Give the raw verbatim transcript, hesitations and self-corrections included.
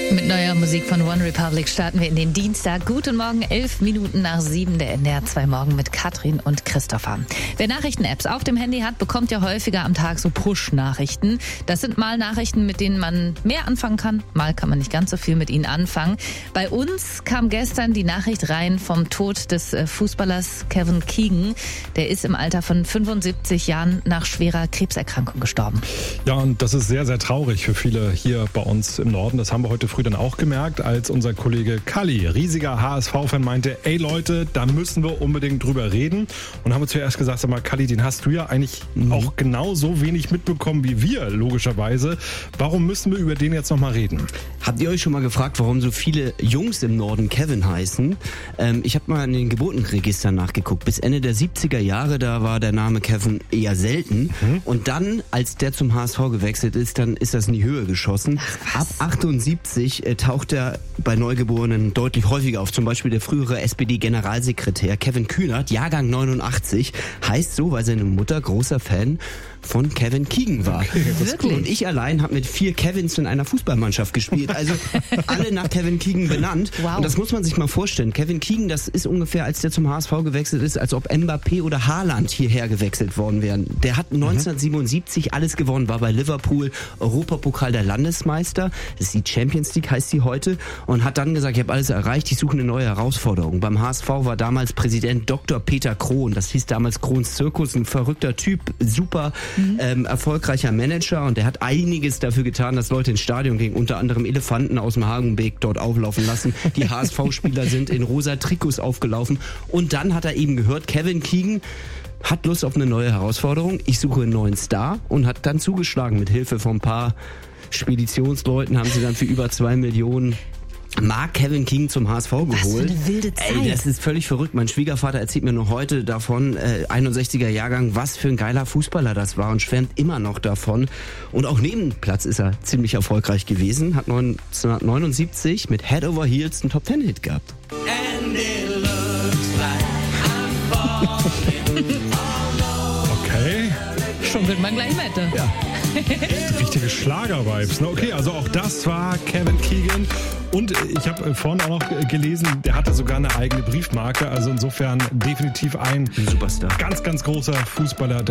Mit neuer Musik von One Republic starten wir in den Dienstag. Guten Morgen, elf Minuten nach sieben, der N D R zwei Morgen mit Katrin und Christopher. Wer Nachrichten-Apps auf dem Handy hat, bekommt ja häufiger am Tag so Push-Nachrichten. Das sind mal Nachrichten, mit denen man mehr anfangen kann, mal kann man nicht ganz so viel mit ihnen anfangen. Bei uns kam gestern die Nachricht rein vom Tod des Fußballers Kevin Keegan. Der ist im Alter von fünfundsiebzig Jahren nach schwerer Krebserkrankung gestorben. Ja, und das ist sehr, sehr traurig für viele hier bei uns im Norden. Das haben wir heute früh dann auch gemerkt, als unser Kollege Kalli, riesiger H S V-Fan, meinte, ey Leute, da müssen wir unbedingt drüber reden. Und haben wir zuerst gesagt, sag mal, Kalli, den hast du ja eigentlich mhm. auch genauso wenig mitbekommen wie wir, logischerweise. Warum müssen wir über den jetzt nochmal reden? Habt ihr euch schon mal gefragt, warum so viele Jungs im Norden Kevin heißen? Ähm, ich habe mal in den Geburtenregistern nachgeguckt. Bis Ende der siebziger Jahre, da war der Name Kevin eher selten. Mhm. Und dann, als der zum H S V gewechselt ist, dann ist das in die Höhe geschossen. Ach, ab achtundsiebzig äh, taucht er bei Neugeborenen deutlich häufiger auf. Zum Beispiel der frühere S P D-Generalsekretär Kevin Kühnert, Jahrgang neunundachtzig, heißt so, weil seine Mutter großer Fan von Kevin Keegan war. Okay, das ist cool. Und ich allein habe mit vier Kevins in einer Fußballmannschaft gespielt. Also alle nach Kevin Keegan benannt. Wow. Und das muss man sich mal vorstellen. Kevin Keegan, das ist ungefähr, als der zum H S V gewechselt ist, als ob Mbappé oder Haaland hierher gewechselt worden wären. Der hat neunzehnhundertsiebenundsiebzig mhm. alles gewonnen, war bei Liverpool Europapokal der Landesmeister. Das ist die Champions League, heißt sie heute. Und hat dann gesagt, ich habe alles erreicht, ich suche eine neue Herausforderung. Beim H S V war damals Präsident Doktor Peter Krohn. Das hieß damals Krohns Zirkus, ein verrückter Typ, super Mhm. Ähm, erfolgreicher Manager, und der hat einiges dafür getan, dass Leute ins Stadion gingen, unter anderem Elefanten aus dem Hagenbeek dort auflaufen lassen. Die H S V-Spieler sind in rosa Trikots aufgelaufen, und dann hat er eben gehört, Kevin Keegan hat Lust auf eine neue Herausforderung, ich suche einen neuen Star, und hat dann zugeschlagen. Mit Hilfe von ein paar Speditionsleuten haben sie dann für über zwei Millionen Mark Kevin Keegan zum H S V geholt. Was für eine wilde Zeit. Ey, das ist völlig verrückt. Mein Schwiegervater erzählt mir noch heute davon, äh, einundsechziger Jahrgang, was für ein geiler Fußballer das war, und schwärmt immer noch davon. Und auch neben Platz ist er ziemlich erfolgreich gewesen, hat neunzehnhundertneunundsiebzig mit Head Over Heels einen Top Ten Hit gehabt. And it looks like I'm falling. Okay. Schon wird man gleich mit. Ja. Richtige Schlager-Vibes. Ne? Okay, also auch das war Kevin Keegan. Und ich habe vorhin auch noch gelesen, der hatte sogar eine eigene Briefmarke. Also insofern definitiv ein Superstar. Ganz, ganz großer Fußballer.